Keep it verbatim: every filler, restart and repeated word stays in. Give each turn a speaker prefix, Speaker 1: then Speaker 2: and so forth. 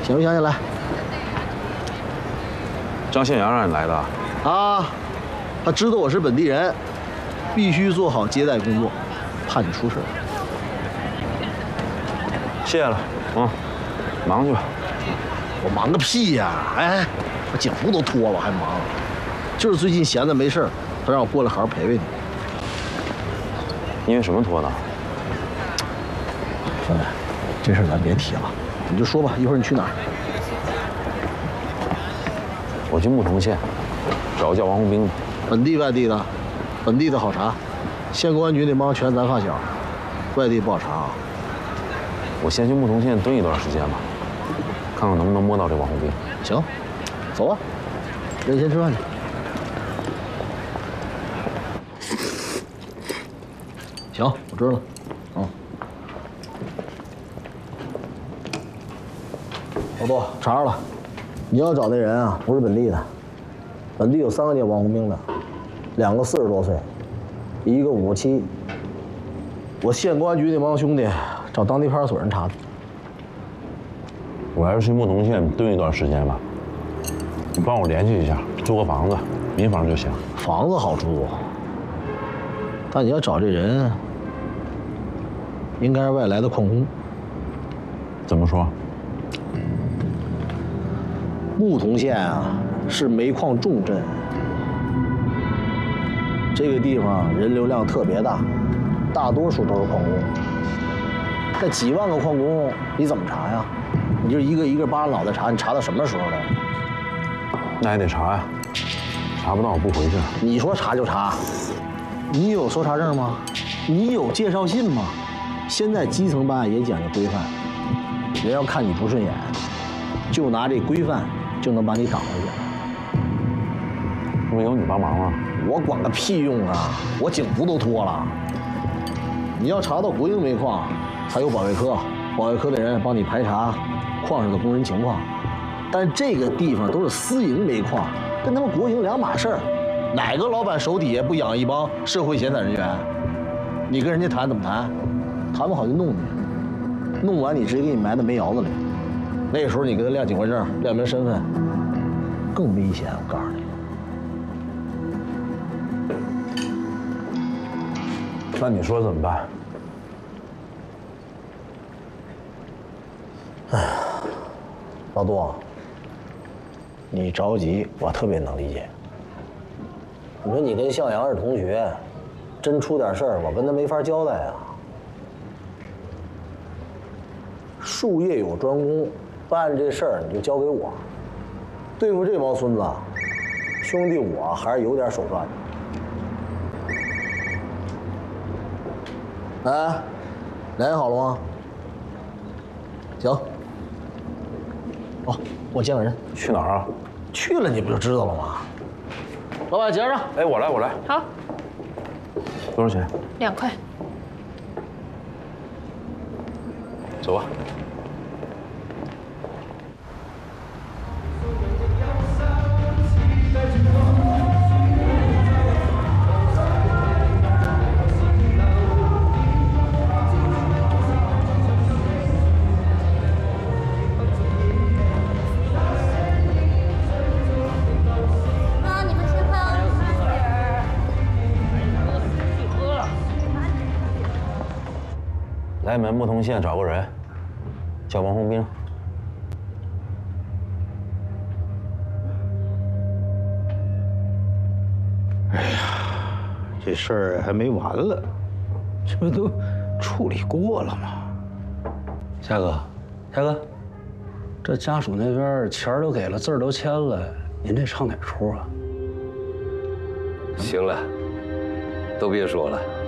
Speaker 1: 想不想起来？
Speaker 2: 张县阳让你来的
Speaker 1: 啊，他知道我是本地人，必须做好接待工作，怕你出事。
Speaker 2: 谢了，嗯，忙去吧。
Speaker 1: 我忙个屁呀！哎，我警服都脱了还忙，就是最近闲着没事儿，他让我过来好好陪陪你。
Speaker 2: 因为什么脱的？
Speaker 1: 兄弟，这事儿咱别提了，你就说吧，一会儿你去哪儿？
Speaker 2: 我去牧童县，找个叫王红兵的。
Speaker 1: 本地外地的，本地的好查，县公安局那帮全咱发小，外地不好查啊。
Speaker 2: 我先去牧童县蹲一段时间吧，看看能不能摸到这王红兵。
Speaker 1: 行，走啊，跟你先吃饭去。行，我知道了。嗯。老杜，查着了，你要找那人啊，不是本地的，本地有三个叫王红兵的，两个四十多岁，一个五十七。我县公安局那帮兄弟找当地派出所人查的。
Speaker 2: 我还是去牧童县蹲一段时间吧，你帮我联系一下，租个房子，民房就行。
Speaker 1: 房子好租，但你要找这人，应该是外来的矿工。
Speaker 2: 怎么说？
Speaker 1: 牧童县啊，是煤矿重镇，这个地方人流量特别大，大多数都是矿工。这几万个矿工，你怎么查呀？你就一个一个扒着脑袋查，你查到什么时候来？
Speaker 2: 那也得查呀，查不到我不回去。
Speaker 1: 你说查就查，你有搜查证吗？你有介绍信吗？现在基层办案也讲究规范，人要看你不顺眼，就拿这规范就能把你挡回去。
Speaker 2: 不有你帮忙吗？
Speaker 1: 我管个屁用啊！我警服都脱了。你要查到国营煤矿，还有保卫科，保卫科的人帮你排查矿上的工人情况。但这个地方都是私营煤矿，跟他们国营两码事儿。哪个老板手底下不养一帮社会闲散人员？你跟人家谈怎么谈？谈不好就弄你，弄完你直接给你埋到煤窑子里。那个时候你给他亮警官证、亮明身份，更危险。我告诉你。
Speaker 2: 那你说怎么办？
Speaker 1: 哎，老杜，你着急，我特别能理解。你说你跟向阳是同学，真出点事儿，我跟他没法交代啊。术业有专攻，办这事儿你就交给我。对付这帮孙子，兄弟我还是有点手段的。哎，联系好了吗？行。哦，我见个人。
Speaker 2: 去哪儿啊？
Speaker 1: 去了你不就知道了吗？老板结账。
Speaker 2: 哎，我来，我来。
Speaker 3: 好。
Speaker 2: 多少钱？
Speaker 3: 两块。
Speaker 2: 走吧。来门牧童县找个人，叫王红兵。
Speaker 4: 哎呀，这事儿还没完了，这不都处理过了吗？夏哥，夏哥，这家属那边钱儿都给了，字儿都签了，您这唱哪出啊？
Speaker 5: 行了，都别说了。